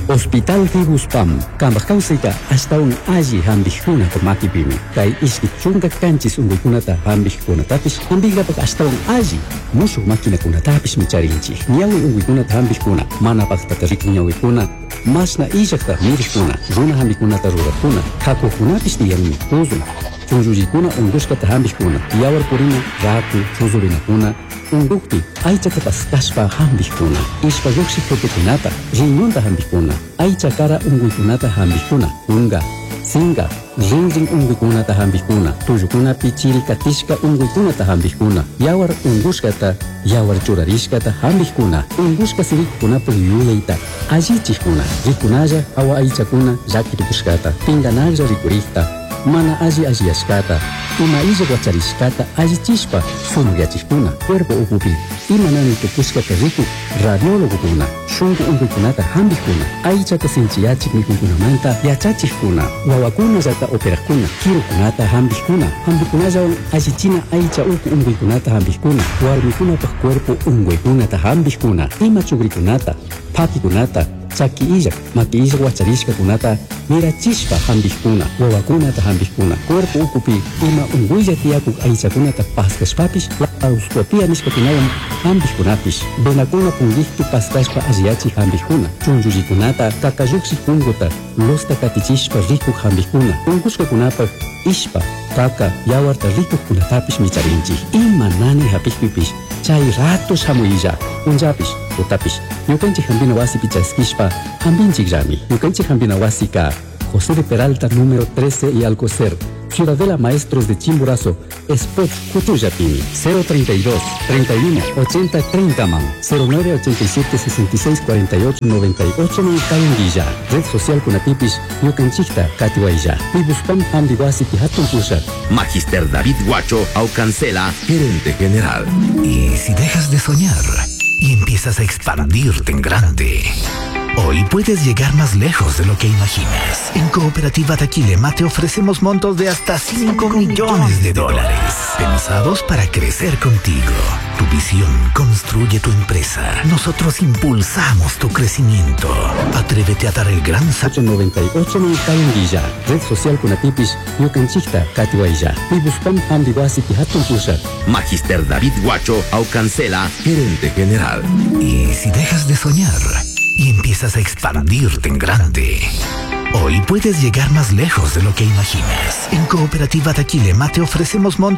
Hospital Fibuspam, Kambakausika, hasta un alli hambijuna komakipimi. Kay iskichunga kanchis unguikunata hambijkunatapis, hambigapak hasta un alli. Musu makinakunatapis micharinchi. Ñawi unguikunata hambijkuna, manapaktatariki ñawikuna, masna illakta mirikuna, runa hambikunata rurakuna, hakukunapis niyami kuzun. Chunjurikuna undushkata hambijkuna, yawar purina, raku, chuzurinakuna, undukti, aychata paskashpa hambijkuna, ishpa yuksi putukunata, riñonta hambijkuna, aycha kara unguikunata hambijkuna, unga, singa, rinrin unguikunata hambijkuna, tuyukuna pichiri katishka unguikunata hambijkuna, yawar ungushkata, yawar churarishkata hambijkuna, ungushka sirikkunapa yuleita, allichijkuna, rikunalla awa aychakuna llakirikushkata, tinganalla rikurikta, mana alliyashkata, ima illa guacharishkata allichishpa sumuyachijkuna, cuerpo upupi, ima nani tukushkata riku, radiologokuna, shunku unguikunata hambijkuna, aychata sinchiyachik mikunkunamanta yachachijkuna, wawakuna llata operakuna, kirukunata hambijkuna, hambijkunallawan allichina aycha uku unguikunata hambijkuna, warmikunapaj cuerpo unguikunata hambijkuna, ima chugrikunata, pakikunata, chaki illak, maki illak wacharishkakunata mirachishpa hambijkuna, wawakunata hambijkuna, cuerpo ukupi ima unguilla tiyakuk aychakunata paskashpapish, auskuapia nishkakunawan hambijkunapish, venakuna pungiktu paskashpa alliyachik hambijkuna, chunchullikunata kakayuksik punguta, losta katichishpa rikuk hambijkuna, ungushkakunapaj ishpa, kaka, yawarta rikukkunatapish micharinchik, ima nani hapikpipish, chay ratos hamuyilla, unjapish, utapish, yukanchik hambina wasi pichaskishpa, hambinchik rami, yukanchik hambina wasika, José de Peralta número 13 y Alcocer, Ciudadela Maestros de Chimborazo, Spot Cutuyapini, 032 31 80 30 man, 09 87 66 48 98 man Cayanguilla, red social Kunatipis, Yucanchicta, Catihuaylla, Pibuspam Ambiguasi Pihatun Pushat. Magister David Guacho Aucancela, gerente general. ¿Y si dejas de soñar y empiezas a expandirte en grande? Hoy puedes llegar más lejos de lo que imaginas. En Cooperativa Taquilema te ofrecemos montos de hasta 5 millones de dólares, pensados para crecer contigo. Tu visión construye tu empresa. Nosotros impulsamos tu crecimiento. Atrévete a dar el gran salto. 98 man Cayanguilla, red social Kunatipis, Yucanchicta, Catihuaylla, Pibuspam Ambiguasi Pihatun Pushat. Magister David Guacho Aucancela, gerente general. ¿Y si dejas de soñar y empiezas a expandirte en grande? Hoy puedes llegar más lejos de lo que imaginas. En Cooperativa Taquilema te ofrecemos montos